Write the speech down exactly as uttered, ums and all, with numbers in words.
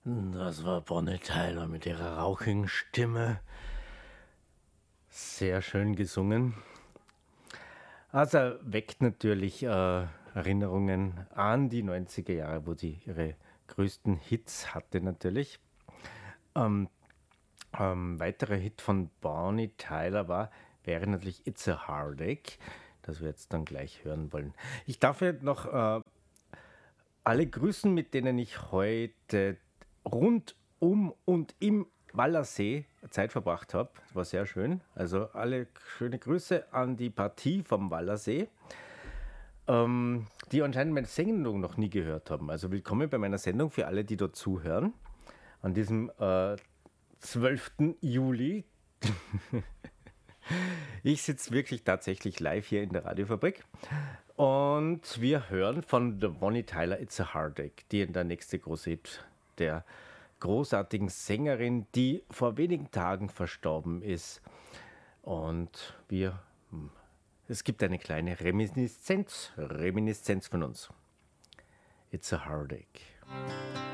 Das war Bonnie Tyler mit ihrer rauchigen Stimme. Sehr schön gesungen. Also weckt natürlich äh, Erinnerungen an die neunziger Jahre, wo sie ihre größten Hits hatte natürlich. Ähm, ähm, weiterer Hit von Bonnie Tyler war, wäre natürlich It's a Heartache, das wir jetzt dann gleich hören wollen. Ich darf jetzt noch äh, alle grüßen, mit denen ich heute rund um und im Wallersee Zeit verbracht habe. Das war sehr schön. Also alle schöne Grüße an die Partie vom Wallersee, ähm, die anscheinend meine Sendung noch nie gehört haben. Also willkommen bei meiner Sendung für alle, die dort zuhören. An diesem äh, zwölften Juli. Ich sitze wirklich tatsächlich live hier in der Radiofabrik. Und wir hören von der Bonnie Tyler It's a Heartache, die der nächste große Hit der großartigen Sängerin, die vor wenigen Tagen verstorben ist. Und wir, es gibt eine kleine Reminiszenz, Reminiszenz von uns. It's a Heartache.